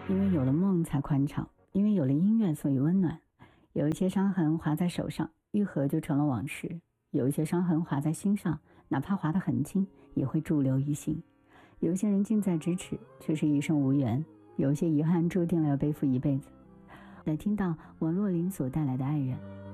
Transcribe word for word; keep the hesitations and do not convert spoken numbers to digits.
因为有了梦才宽敞，因为有了音乐所以温暖。有一些伤痕划在手上，愈合就成了往事；有一些伤痕划在心上，哪怕划得很轻，也会驻留于心。有些人近在咫尺，却是一生无缘；有些遗憾注定了要背负一辈子。在听到王若琳所带来的爱人，